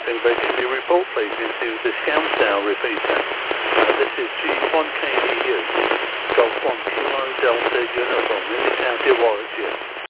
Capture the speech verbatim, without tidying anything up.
Briefing vacancy report, please. This is the Scoundtown repeater. Uh, this is G one K D U, Golf one Kilo Delta Uniform in the County of Warwickshire.